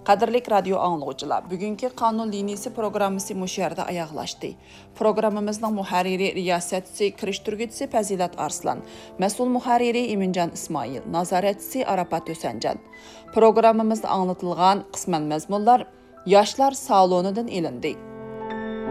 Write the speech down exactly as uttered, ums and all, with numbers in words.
Qadirlik radio anglag'uchilar, bugungi qonun liniyasi programmasi mushu yerda oyoqlashdi. Programmamizning muharriri, riyosatchisi, kirishtirguvchisi Fazilat Arslan, mas'ul muharriri Eminjon Ismoil, nazoratchisi Arafat O'sanjan. Programmamizda anglatilgan qisman mazmunlar yoshlar salonidan elindi.